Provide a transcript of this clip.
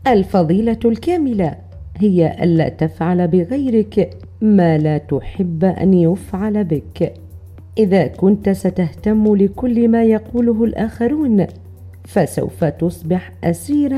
الفضيلة الكاملة هي ألا تفعل بغيرك ما لا تحب أن يفعل بك. إذا كنت ستهتم لكل ما يقوله الآخرون فسوف تصبح أسيرا